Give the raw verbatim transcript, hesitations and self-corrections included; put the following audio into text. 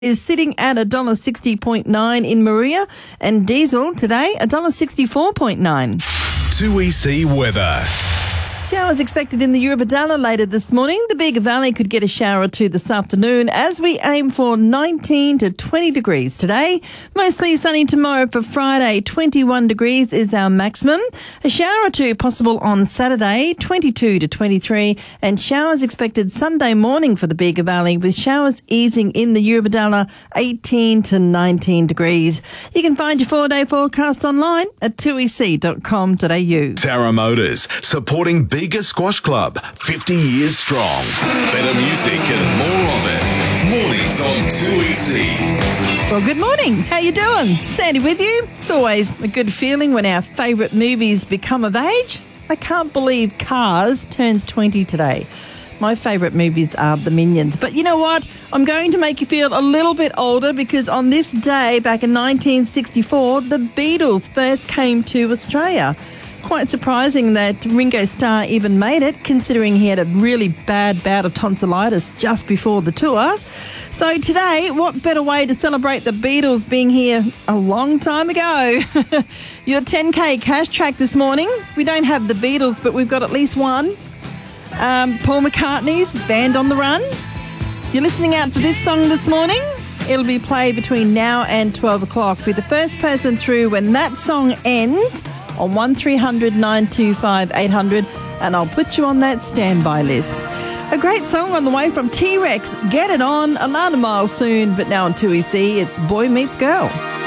is sitting at one dollar sixty point nine in Maria, and diesel today one dollar sixty-four point nine. two E C weather. Showers expected in the Eurobodalla later this morning. The Bega Valley could get a shower or two this afternoon as we aim for nineteen to twenty degrees today. Mostly sunny tomorrow for Friday. twenty-one degrees is our maximum. A shower or two possible on Saturday, twenty-two to twenty-three. And showers expected Sunday morning for the Bega Valley, with showers easing in the Eurobodalla, eighteen to nineteen degrees. You can find your four-day forecast online at two e c dot com dot a u. Tara Motors, supporting Bega Squash Club, fifty years strong. Better music and more of it. Mornings on two E C. Well, good morning. How you doing? Sandy with you. It's always a good feeling when our favourite movies become of age. I can't believe Cars turns twenty today. My favourite movies are The Minions. But you know what? I'm going to make you feel a little bit older, because on this day back in nineteen sixty-four, the Beatles first came to Australia. Quite surprising that Ringo Starr even made it, considering he had a really bad bout of tonsillitis just before the tour. So today, what better way to celebrate the Beatles being here a long time ago? Your ten K cash track this morning. We don't have the Beatles, but we've got at least one. Um, Paul McCartney's Band on the Run. You're listening out for this song this morning. It'll be played between now and twelve o'clock. Be the first person through when that song ends on one three hundred nine two five eight hundred, and I'll put you on that standby list. A great song on the way from T-Rex. Get it on. Alana Miles soon, but now on two E C, it's Boy Meets Girl.